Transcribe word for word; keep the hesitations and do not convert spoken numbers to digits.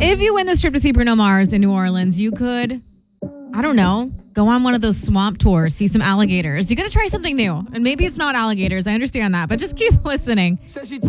If you win this trip to see Bruno Mars in New Orleans, you could, I don't know, go on one of those swamp tours, see some alligators. You got to try something new. And maybe it's not alligators. I understand that. But just keep listening.